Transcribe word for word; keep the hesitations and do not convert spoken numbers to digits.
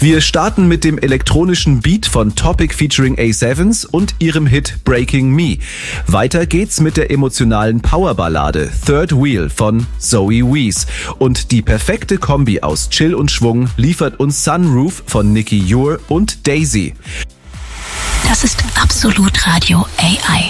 Wir starten mit dem elektronischen Beat von Topic featuring A sieben und ihrem Hit Breaking Me. Weiter geht's mit der emotionalen Powerballade Third Wheel von Zoe Wees. Und die perfekte Kombi aus Chill und Schwung liefert uns Sunroof von Nicky Ure und Daisy. Das ist Absolut Radio A I.